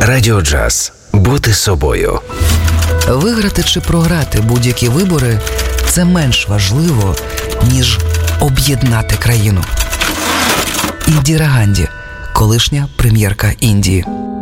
Радіо Джаз. Бути собою. Виграти чи програти будь-які вибори – це менш важливо, ніж об'єднати країну. Індіра Ганді, колишня прем'єрка Індії.